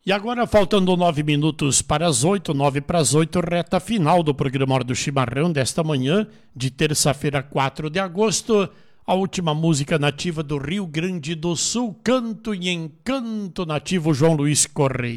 E agora, faltando 9 minutos para as 8, 9 para as 8, reta final do programa Hora do Chimarrão desta manhã, de terça-feira, 4 de agosto. A última música nativa do Rio Grande do Sul, Canto e Encanto, nativo João Luiz Correia.